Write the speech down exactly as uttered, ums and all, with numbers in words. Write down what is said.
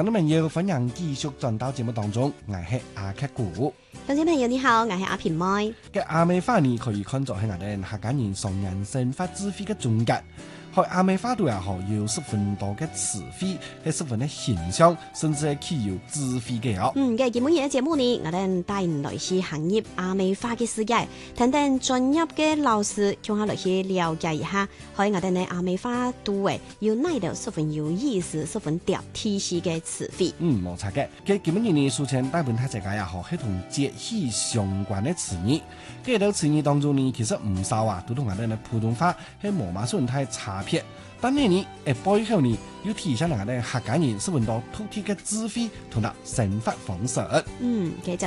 聽眾朋友，歡迎繼續轉到節目當中，我係阿克古。 聽眾朋友你好，我係阿平妹。 嘅阿美花呢可以看作係我哋客家人上人生發智慧嘅總結。學阿美花度也好，有十分多嘅詞彙，係十分嘅形象，甚至係具有智慧嘅哦。 嗯，嘅今日嘅節目呢，我哋帶人來去行入阿美花嘅世界，等等專業嘅老師向下來去了解一下，可以我哋呢阿美花度誒有哪度十分有意思、十分貼體式嘅詞彙。 嗯，冇錯嘅。嘅今日呢，書前大本大家也好，係同節氣相關嘅詞語。嘅喺詞語當中呢，其實唔少啊，都同我哋嘅普通話係冇乜算太差別。但係呢，誒背後呢，要提醒我哋客家人十分多獨特嘅智慧同埋生活方式。 嗯，其實